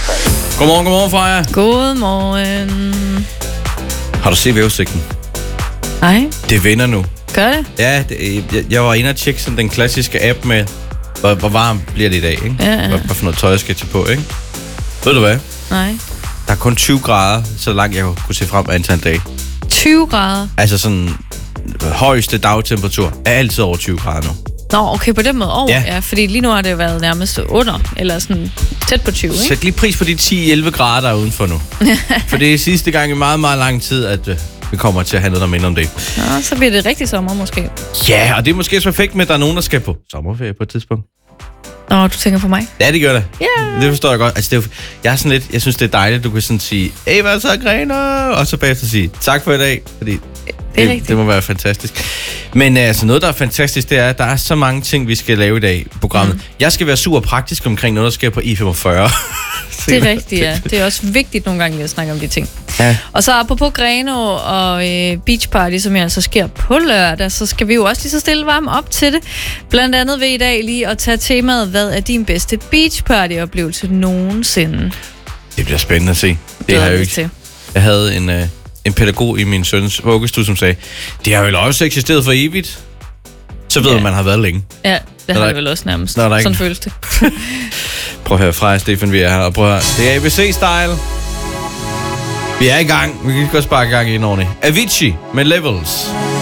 Godmorgen, Freja. Godmorgen. Har du set vejrudsigten? Nej. Det vender nu. Gør det? Ja, jeg var inde og tjekke sådan den klassiske app med, hvor varmt bliver det i dag, ikke? Ja. Hvad for noget tøj, jeg skal tage på, ikke? Ved du hvad? Nej. Der er kun 20 grader, så langt jeg kunne se frem antal dage. 20 grader? Altså sådan, højeste dagtemperatur er altid over 20 grader nu. Nå, okay, på den måde over, Ja. ja. Fordi lige nu har det jo været nærmest under, eller sådan tæt på 20, ikke? Sæt lige pris på de 10-11 grader, der er udenfor nu. For det er sidste gang i meget, meget lang tid, at vi kommer til at have noget, der minder om det. Nå, så bliver det rigtig sommer måske. Ja, og det er måske perfekt med, at der er nogen, der skal på sommerferie på et tidspunkt. Nå, du tænker på mig? Ja, det gør det. Ja. Det forstår jeg godt. Altså, det er jo, jeg er sådan lidt, jeg synes, det er dejligt, at du kan sådan sige, hey, hvad så, Grena? Og så bagefter sige, tak for i dag, fordi det må være fantastisk. Men altså, noget, der er fantastisk, det er, at der er så mange ting, vi skal lave i dag i programmet. Jeg skal være super praktisk omkring noget, der sker på I45. Det er rigtigt, ja. Det er også vigtigt nogle gange lige at snakke om de ting. Ja. Og så apropos Greno og Beach Party, som altså sker på lørdag, så skal vi jo også lige så stille varme op til det. Blandt andet ved i dag lige at tage temaet, hvad er din bedste Beach Party-oplevelse nogensinde? Det bliver spændende at se. Det har jeg jo ikke. Jeg havde en pædagog i min søns vuggestue, som sagde, det har jo også eksisteret for evigt. Så ved man har været længe. Ja, det har det vel også nærmest. Sådan føles det. Prøv at høre, Freja, Stefan, vi er her. Og prøv at høre, det er ABC-style. Vi er i gang. Vi kan godt sparke i gang i en ordentlig. Avicii med Levels.